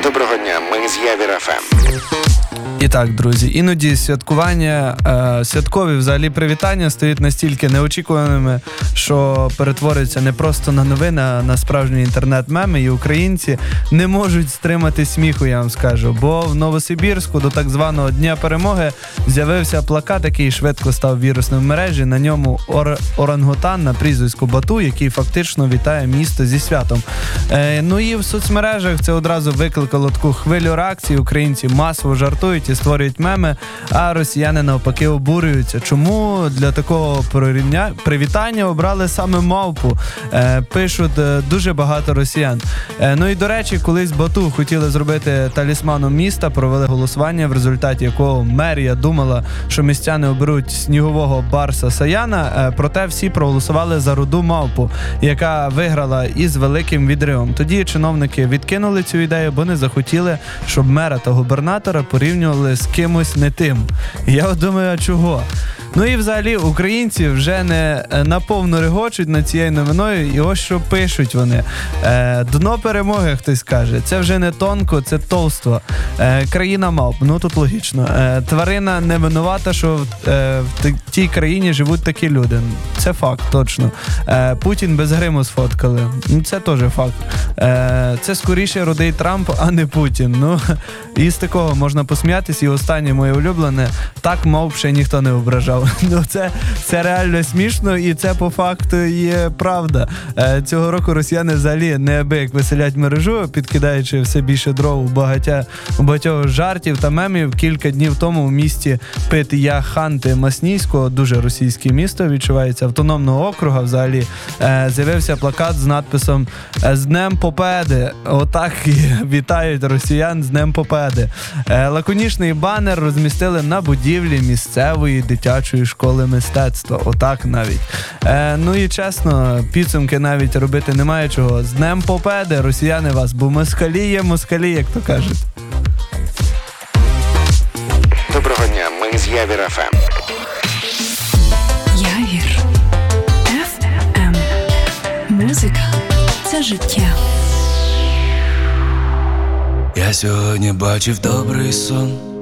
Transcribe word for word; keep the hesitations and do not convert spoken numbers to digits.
Доброго дня, ми з Явір еф ем. І так, друзі, іноді святкування, е, святкові взагалі привітання стають настільки неочікуваними, що перетворюються не просто на новини, а на справжні інтернет-меми, і українці не можуть стримати сміху, я вам скажу. Бо в Новосибірську до так званого Дня Перемоги з'явився плакат, який швидко став вірусним в мережі. На ньому ор- орангутан на прізвиську Бату, який фактично вітає місто зі святом. Е, ну і в соцмережах це одразу викликало таку хвилю реакцій. Українці масово жартують і створюють меми, а росіяни навпаки обурюються. Чому для такого прирівня... привітання обрали саме мавпу? Е, пишуть е, дуже багато росіян. Е, ну і до речі, колись Бату хотіли зробити талісманом міста, провели голосування, в результаті якого мерія думала, що містяни оберуть снігового барса Саяна, е, проте всі проголосували за руду мавпу, яка виграла із великим відривом. Тоді чиновники відкинули цю ідею, бо не захотіли, щоб мера та губернатора порівнювали з кимось не тим. Я от думаю, а чого? Ну і взагалі українці вже не наповну регочуть над цією новиною, і ось що пишуть вони. Е, Дно перемоги, хтось каже. Це вже не тонко, це товство. Е, країна мавп, ну тут логічно. Е, тварина не винувата, що е, в тій країні живуть такі люди. Це факт, точно. Е, Путін без гриму сфоткали. Ну це теж факт. Е, це скоріше рудий Трамп, а не Путін. Ну, і з такого можна посміятись. І останнє моє улюблене. Так мавп ще ніхто не ображав. Ну, це, це реально смішно, і це по факту є правда. Е, цього року росіяни взагалі неабияк веселять мережу, підкидаючи все більше дров у, багатя, у багатьох жартів та мемів. Кілька днів тому в місті Пит'я-Ханти-Маснійського, дуже російське місто, відчувається, автономного округа взагалі, е, з'явився плакат з надписом «З Днем Победи». Отак вітають росіян з Днем Победи. Е, лаконічний банер розмістили на будівлі місцевої дитячої школи мистецтва. Отак навіть. Е, ну і чесно, підсумки навіть робити немає чого. З Днем Победи, росіяни вас, бо москалі є москалі, як то кажуть. Доброго дня, ми з Явір еф ем. Явір еф ем. Музика – це життя. Я сьогодні бачив добрий сон.